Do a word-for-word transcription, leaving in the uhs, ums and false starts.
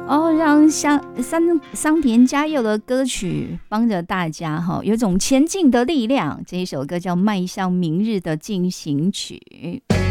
哦，让香桑桑田佳佑的歌曲帮着大家哈，有种前进的力量。这一首歌叫《迈向明日的进行曲》。